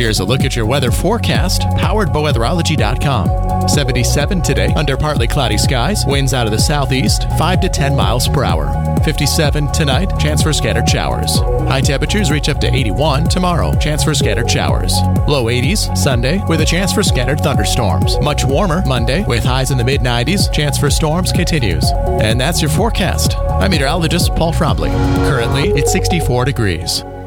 Here's a look at your weather forecast, powered by weatherology.com. 77 today, under partly cloudy skies, winds out of the southeast, 5 to 10 miles per hour. 57 tonight, chance for scattered showers. High temperatures reach up to 81 tomorrow, chance for scattered showers. Low 80s Sunday, with a chance for scattered thunderstorms. Much warmer Monday, with highs in the mid-90s, chance for storms continues. And that's your forecast. I'm meteorologist Paul Frombley. Currently, it's 64 degrees.